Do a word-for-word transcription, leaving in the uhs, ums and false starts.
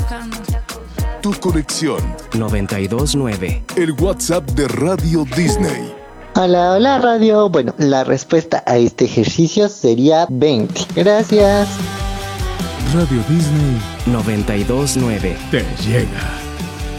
Tu conexión. noventa y dos nueve. El WhatsApp de Radio Disney. Hola, hola radio. Bueno, la respuesta a este ejercicio sería veinte. Gracias. Radio Disney noventa y dos nueve. te llega.